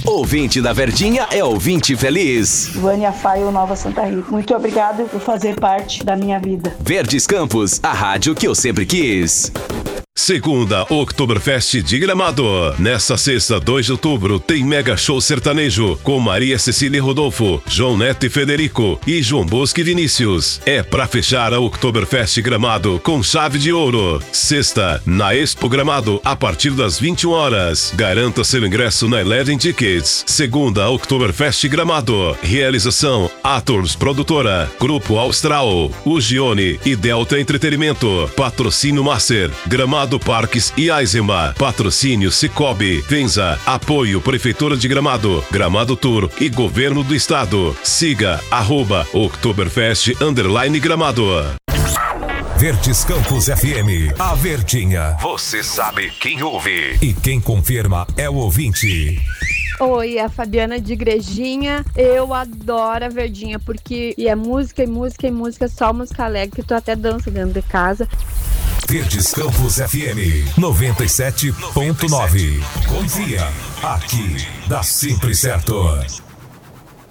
Ouvinte da Verdinha é ouvinte feliz. Vânia Faio, Nova Santa Rita. Muito obrigado por fazer parte da minha vida. Verdes Campos, a rádio que eu sempre quis. Segunda Oktoberfest de Gramado. Nesta sexta, 2 de outubro, tem mega show sertanejo com Maria Cecília e Rodolfo, João Neto e Federico e João Bosco e Vinícius. É pra fechar a Oktoberfest Gramado com chave de ouro. Sexta, na Expo Gramado, a partir das 21 horas. Garanta seu ingresso na Eleven Tickets. Segunda Oktoberfest Gramado. Realização Ators Produtora, Grupo Austral, Ugione e Delta Entretenimento. Patrocínio Master, Gramado Parques e Aizema. Patrocínio Cicobi, Venza, apoio Prefeitura de Gramado, Gramado Tour e Governo do Estado. Siga @Oktoberfest_Gramado. Verdes Campos FM, a Verdinha. Você sabe quem ouve. E quem confirma é o ouvinte. Oi, a Fabiana de Igrejinha. Eu adoro a Verdinha, porque é música e música e música, só música alegre, que tu até dança dentro de casa. Verdes Campos FM 97.9. Confia, aqui dá sempre certo.